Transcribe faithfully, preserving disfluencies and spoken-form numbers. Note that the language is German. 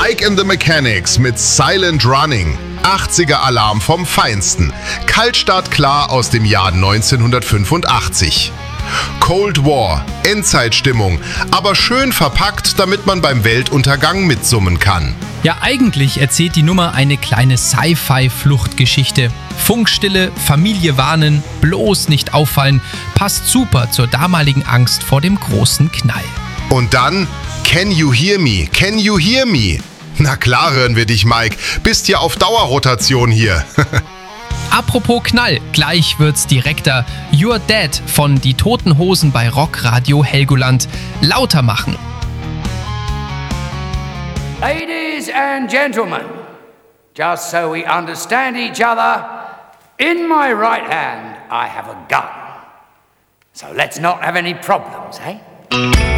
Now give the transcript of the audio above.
Mike and the Mechanics mit Silent Running. achtziger Alarm vom Feinsten. Kaltstart klar aus dem Jahr neunzehnhundertfünfundachtzig. Cold War, Endzeitstimmung, aber schön verpackt, damit man beim Weltuntergang mitsummen kann. Ja, eigentlich erzählt die Nummer eine kleine Sci-Fi-Fluchtgeschichte. Funkstille, Familie warnen, bloß nicht auffallen, passt super zur damaligen Angst vor dem großen Knall. Und dann, Can You Hear Me? Can You Hear Me? Na klar hören wir dich, Mike. Bist ja auf Dauerrotation hier. Apropos Knall, gleich wird's direkter. You're Dead von Die Toten Hosen bei Rockradio Helgoland. Lauter machen. Ladies and gentlemen, just so we understand each other, in my right hand I have a gun. So let's not have any problems, eh?